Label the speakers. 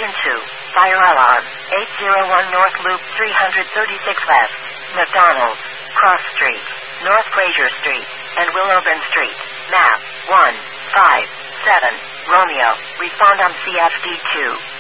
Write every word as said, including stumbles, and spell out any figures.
Speaker 1: Into. Fire alarm. eight oh one North Loop three thirty-six West. McDonald's. Cross Street. North Fraser Street. And Willowburn Street. Map. one five seven. Romeo. Respond on C F D two.